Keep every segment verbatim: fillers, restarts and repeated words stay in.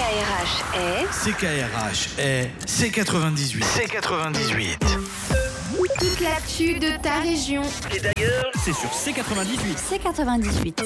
R H est... C K R H est C quatre-vingt-dix-huit. C quatre-vingt-dix-huit. Toute l'actu de ta région. Et d'ailleurs, c'est sur C quatre-vingt-dix-huit. C quatre-vingt-dix-huit.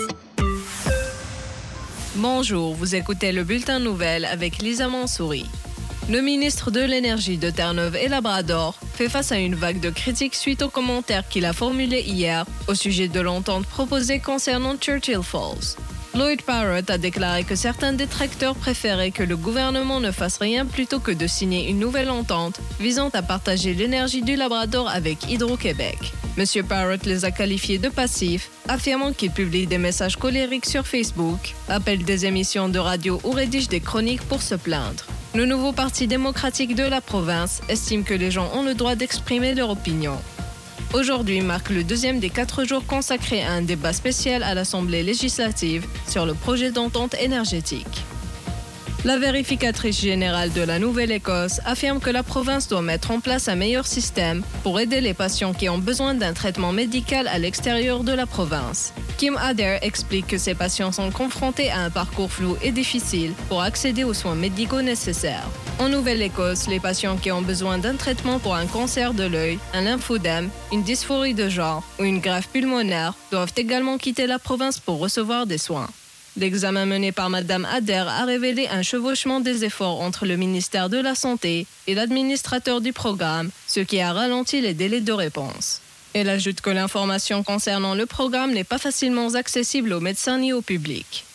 Bonjour, vous écoutez le bulletin nouvelle avec Lisa Mansouri. Le ministre de l'Énergie de Terre-Neuve et Labrador fait face à une vague de critiques suite aux commentaires qu'il a formulés hier au sujet de l'entente proposée concernant Churchill Falls. Lloyd Parrott a déclaré que certains détracteurs préféraient que le gouvernement ne fasse rien plutôt que de signer une nouvelle entente visant à partager l'énergie du Labrador avec Hydro-Québec. Monsieur Parrott les a qualifiés de passifs, affirmant qu'il publie des messages colériques sur Facebook, appelle des émissions de radio ou rédige des chroniques pour se plaindre. Le nouveau Parti démocratique de la province estime que les gens ont le droit d'exprimer leur opinion. Aujourd'hui marque le deuxième des quatre jours consacrés à un débat spécial à l'Assemblée législative sur le projet d'entente énergétique. La vérificatrice générale de la Nouvelle-Écosse affirme que la province doit mettre en place un meilleur système pour aider les patients qui ont besoin d'un traitement médical à l'extérieur de la province. Kim Adair explique que ces patients sont confrontés à un parcours flou et difficile pour accéder aux soins médicaux nécessaires. En Nouvelle-Écosse, les patients qui ont besoin d'un traitement pour un cancer de l'œil, un lymphodème, une dysphorie de genre ou une greffe pulmonaire doivent également quitter la province pour recevoir des soins. L'examen mené par Mme Adair a révélé un chevauchement des efforts entre le ministère de la Santé et l'administrateur du programme, ce qui a ralenti les délais de réponse. Elle ajoute que l'information concernant le programme n'est pas facilement accessible aux médecins ni au public.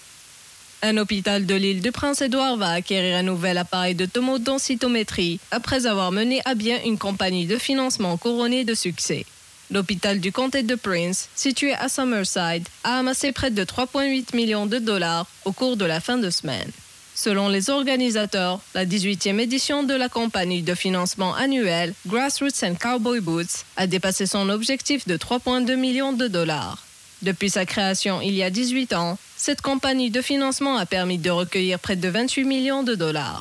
Un hôpital de l'île du Prince-Édouard va acquérir un nouvel appareil de tomodensitométrie après avoir mené à bien une campagne de financement couronnée de succès. L'hôpital du comté de Prince, situé à Summerside, a amassé près de trois virgule huit millions de dollars au cours de la fin de semaine. Selon les organisateurs, la dix-huitième édition de la campagne de financement annuelle Grassroots and Cowboy Boots a dépassé son objectif de trois virgule deux millions de dollars. Depuis sa création il y a dix-huit ans, cette campagne de financement a permis de recueillir près de vingt-huit millions de dollars.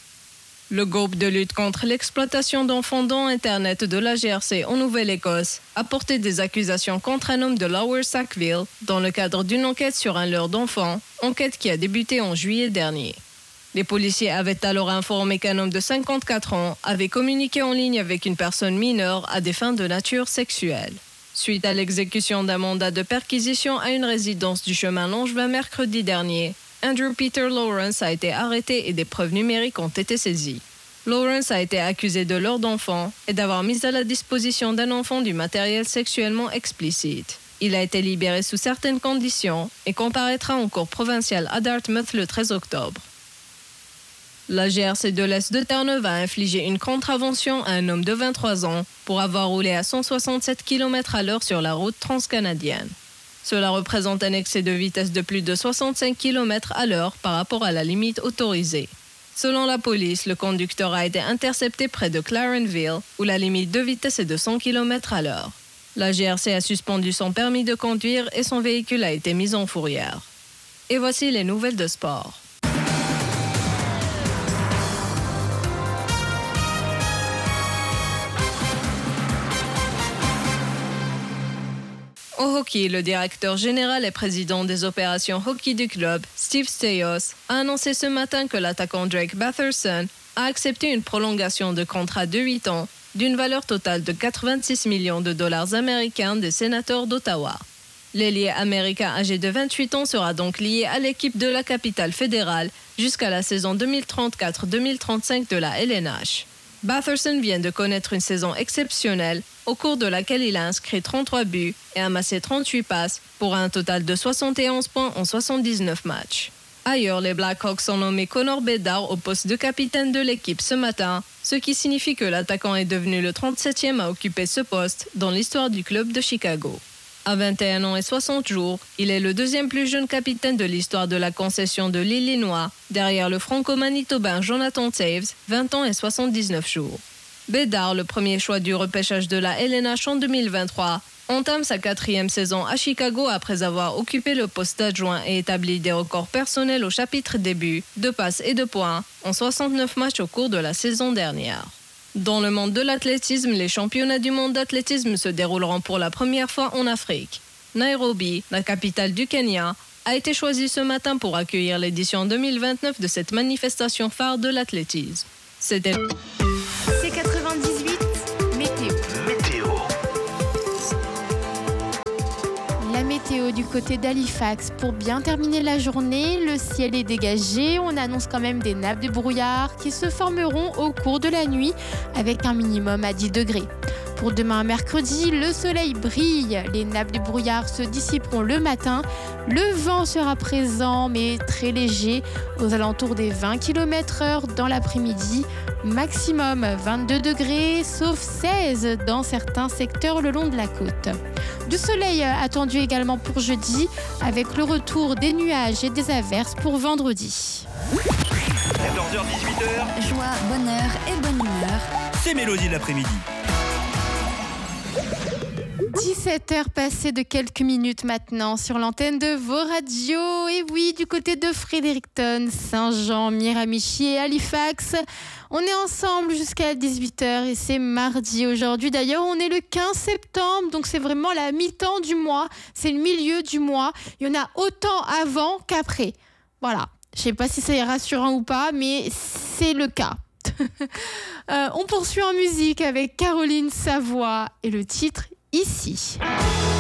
Le groupe de lutte contre l'exploitation d'enfants dans Internet de la G R C en Nouvelle-Écosse a porté des accusations contre un homme de Lower Sackville dans le cadre d'une enquête sur un leurre d'enfants, enquête qui a débuté en juillet dernier. Les policiers avaient alors informé qu'un homme de cinquante-quatre ans avait communiqué en ligne avec une personne mineure à des fins de nature sexuelle. Suite à l'exécution d'un mandat de perquisition à une résidence du chemin Langevin mercredi dernier, Andrew Peter Lawrence a été arrêté et des preuves numériques ont été saisies. Lawrence a été accusé de leurre d'enfant et d'avoir mis à la disposition d'un enfant du matériel sexuellement explicite. Il a été libéré sous certaines conditions et comparaîtra en cour provinciale à Dartmouth le treize octobre. La G R C de l'Est de Terre-Neuve a infligé une contravention à un homme de vingt-trois ans pour avoir roulé à cent soixante-sept kilomètres à l'heure sur la route transcanadienne. Cela représente un excès de vitesse de plus de soixante-cinq kilomètres à l'heure par rapport à la limite autorisée. Selon la police, le conducteur a été intercepté près de Clarenville, où la limite de vitesse est de cent kilomètres à l'heure. La G R C a suspendu son permis de conduire et son véhicule a été mis en fourrière. Et voici les nouvelles de sport. Au hockey, le directeur général et président des opérations hockey du club, Steve Staios, a annoncé ce matin que l'attaquant Drake Batherson a accepté une prolongation de contrat de huit ans d'une valeur totale de quatre-vingt-six millions de dollars américains des sénateurs d'Ottawa. L'ailier américain âgé de vingt-huit ans sera donc lié à l'équipe de la capitale fédérale jusqu'à la saison deux mille trente-quatre deux mille trente-cinq de la L N H. Batherson vient de connaître une saison exceptionnelle au cours de laquelle il a inscrit trente-trois buts et amassé trente-huit passes pour un total de soixante et onze points en soixante-dix-neuf matchs. Ailleurs, les Blackhawks ont nommé Connor Bedard au poste de capitaine de l'équipe ce matin, ce qui signifie que l'attaquant est devenu le trente-septième à occuper ce poste dans l'histoire du club de Chicago. À vingt et un ans et soixante jours, il est le deuxième plus jeune capitaine de l'histoire de la concession de l'Illinois, derrière le franco-manitobain Jonathan Toews, vingt ans et soixante-dix-neuf jours. Bedard, le premier choix du repêchage de la L N H en deux mille vingt-trois, entame sa quatrième saison à Chicago après avoir occupé le poste d'adjoint et établi des records personnels au chapitre des buts, de passes et de points en soixante-neuf matchs au cours de la saison dernière. Dans le monde de l'athlétisme, les championnats du monde d'athlétisme se dérouleront pour la première fois en Afrique. Nairobi, la capitale du Kenya, a été choisi ce matin pour accueillir l'édition deux mille vingt-neuf de cette manifestation phare de l'athlétisme. C'était C quatre-vingt-dix-huit, météo. Météo. La météo du côté d'Halifax. Pour bien terminer la journée, le ciel est dégagé. On annonce quand même des nappes de brouillard qui se formeront au cours de la nuit avec un minimum à dix degrés. Pour demain mercredi, le soleil brille. Les nappes de brouillard se dissiperont le matin. Le vent sera présent mais très léger aux alentours des vingt kilomètres heure dans l'après-midi. Maximum vingt-deux degrés, sauf seize dans certains secteurs le long de la côte. Du soleil attendu également pour jeudi avec le retour des nuages et des averses pour vendredi. quatorze heures dix-huit heures, Joie, bonheur et bonne humeur. c'est Mélodie de l'après-midi. dix-sept heures passées de quelques minutes maintenant sur l'antenne de vos radios. Et oui, du côté de Fredericton, Saint-Jean, Miramichi et Halifax, on est ensemble jusqu'à dix-huit heures et c'est mardi aujourd'hui. D'ailleurs, on est le quinze septembre, donc c'est vraiment la mi-temps du mois. C'est le milieu du mois. Il y en a autant avant qu'après. Voilà. Je ne sais pas si c'est rassurant ou pas, mais c'est le cas. euh, on poursuit en musique avec Caroline Savoie et le titre Ici.